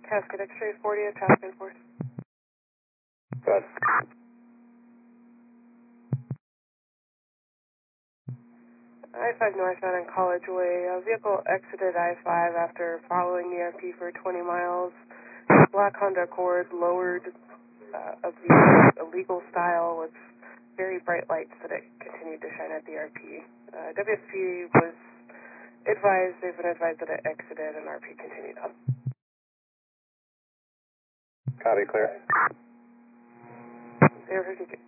Cascade X-ray 40th, task enforce. Good. I-5 northbound on College Way. A vehicle exited I-5 after following the ERP for 20 miles. Black Honda Accord lowered of the illegal style with very bright lights that it continued to shine at the RP. WSP was advised, they've been advised that it exited and RP continued on. Copy, clear. 052.